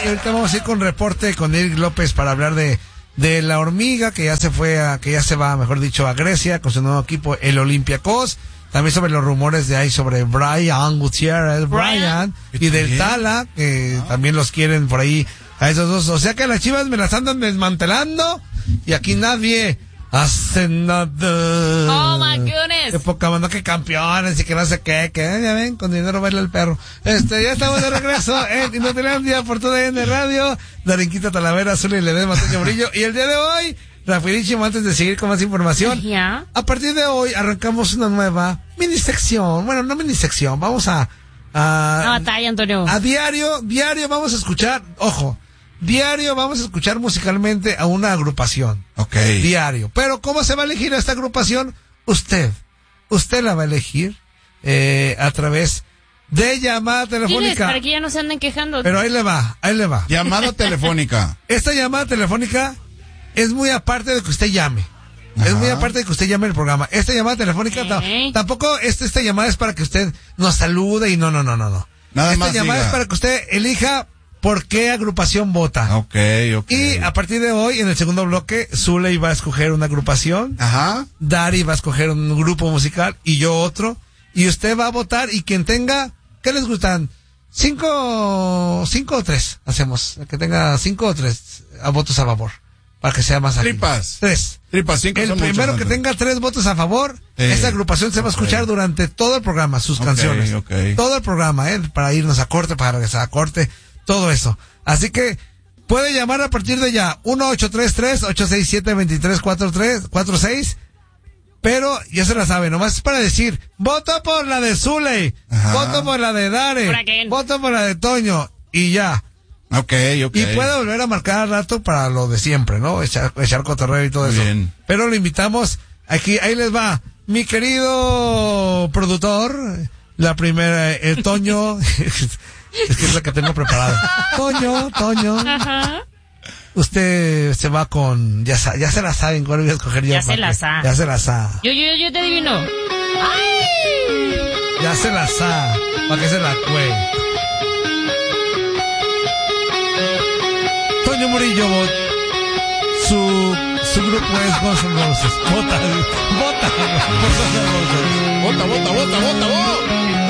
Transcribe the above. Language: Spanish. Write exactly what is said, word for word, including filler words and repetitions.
y ahorita vamos a ir con reporte con Eric López para hablar de, de la hormiga que ya se fue a, que ya se va, mejor dicho, a Grecia con su nuevo equipo, el Olympiacos. También sobre los rumores de ahí sobre Brian Gutiérrez, Brian, y del Tala, que ah. también los quieren por ahí a esos dos. O sea que las Chivas me las andan desmantelando y aquí nadie hace nada. Oh my goodness. Qué poca mano, que campeones y que no sé qué, que ya ven, con dinero baila el perro. Este, ya estamos de regreso en Inutilandia por T D N Radio. Darinquita Talavera, Azul y Ledesma, Toño Murillo. Y el día de hoy, rapidísimo, antes de seguir con más información, yeah. a partir de hoy arrancamos una nueva mini sección. Bueno, no mini sección, vamos a a, no, batalla, Antonio. a diario, diario vamos a escuchar, ojo, diario vamos a escuchar musicalmente a una agrupación. Ok. Diario. Pero ¿cómo se va a elegir esta agrupación? Usted, usted la va a elegir eh, a través de llamada telefónica. Para que ya no se anden quejando. Pero ahí le va, ahí le va. Llamada telefónica. Esta llamada telefónica es muy aparte de que usted llame. Ajá. Es muy aparte de que usted llame el programa. Esta llamada telefónica ¿Eh? t- tampoco esta, esta llamada es para que usted nos salude y no, no, no, no, no. Nada esta más llamada diga. es para que usted elija por qué agrupación vota. Ok, ok. Y a partir de hoy, en el segundo bloque, Zuley va a escoger una agrupación. Ajá. Dari va a escoger un grupo musical y yo otro. Y usted va a votar y quien tenga, ¿qué les gustan? Cinco, cinco o tres hacemos. Que tenga cinco o tres a votos a favor. Para que sea más ágil. Tripas. Tres. Tripas, cinco El son primero muchos, que Andrés. tenga tres votos a favor, Eh, esta agrupación se va a escuchar okay. durante todo el programa, sus Okay, canciones. okay. Todo el programa, ¿eh? Para irnos a corte, para regresar a corte, todo eso. Así que puede llamar a partir de ya, uno ocho tres tres, ocho seis siete, dos tres cuatro seis. Pero ya se la sabe, nomás es para decir, voto por la de Zuley, Ajá. voto por la de Dare, voto por la de Toño, y ya. Ok, ok. Y puede volver a marcar al rato para lo de siempre, ¿no? Echar, echar cotorreo y todo Muy eso. bien. Pero lo invitamos aquí, ahí les va. Mi querido productor, la primera, el Toño, es que es la que tengo preparada. Toño, Toño. Ajá. Usted se va con, ya, sa- ya se la saben cuál voy a escoger yo. Ya se para la que- sa. Ya se la sa. Yo, yo, yo te adivino. ¡Ay! Ya se la sa. Para que se la cue. Toño Murillo, vot- su, su grupo es Guns N' Roses. Vota, vota por Guns N' Roses. Vota, vota, vota, vota, vota.